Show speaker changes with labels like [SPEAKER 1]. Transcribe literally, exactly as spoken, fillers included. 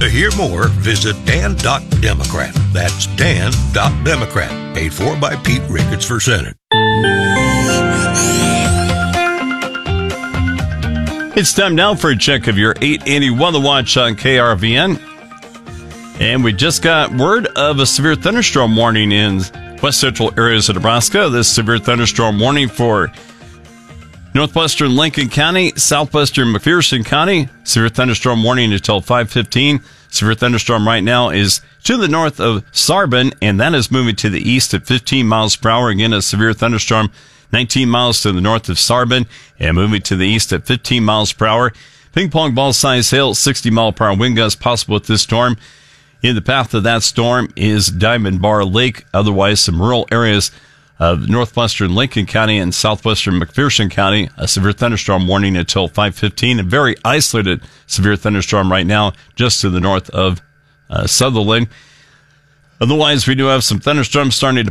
[SPEAKER 1] To hear more, visit dan dot democrat. That's dan dot democrat. Paid for by Pete Ricketts for Senate.
[SPEAKER 2] It's time now for a check of your eight eighty Weather Watch on K R V N. And we just got word of a severe thunderstorm warning in west central areas of Nebraska. This severe thunderstorm warning for northwestern Lincoln County, southwestern McPherson County. Severe thunderstorm warning until five fifteen. Severe thunderstorm right now is to the north of Sarben, and that is moving to the east at fifteen miles per hour. Again, a severe thunderstorm nineteen miles to the north of Sarben and moving to the east at fifteen miles per hour. Ping pong ball size hail, sixty mile per hour wind gusts possible with this storm. In the path of that storm is Diamond Bar Lake. Otherwise, some rural areas of northwestern Lincoln County and southwestern McPherson County. A severe thunderstorm warning until five fifteen. A very isolated severe thunderstorm right now just to the north of uh, Sutherland. Otherwise, we do have some thunderstorms starting to